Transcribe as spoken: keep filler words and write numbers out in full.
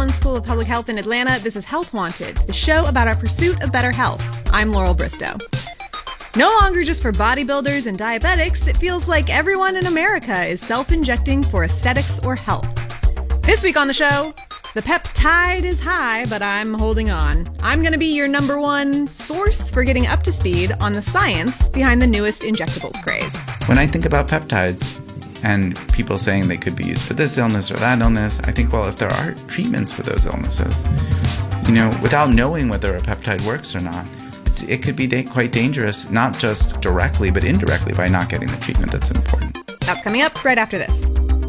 Sloan School of Public Health in Atlanta. This is Health Wanted, the show about our pursuit of better health. I'm Laurel Bristow. No longer just for bodybuilders and diabetics, it feels like everyone in America is self-injecting for aesthetics or health. This week on the show, the peptide is high, but I'm holding on. I'm going to be your number one source for getting up to speed on the science behind the newest injectables craze. When I think about peptides and people saying they could be used for this illness or that illness, I think, well, if there are treatments for those illnesses, you know, without knowing whether a peptide works or not, it's, it could be da- quite dangerous, not just directly, but indirectly by not getting the treatment that's important. That's coming up right after this.